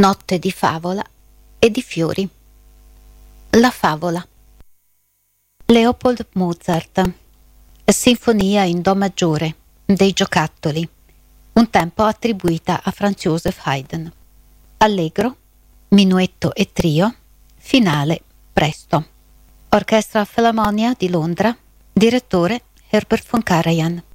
Notte di favola e di fiori. La favola. Leopold Mozart. Sinfonia in do maggiore dei giocattoli, un tempo attribuita a Franz Joseph Haydn. Allegro, minuetto e trio, finale presto. Orchestra Philharmonia di Londra, direttore Herbert von Karajan.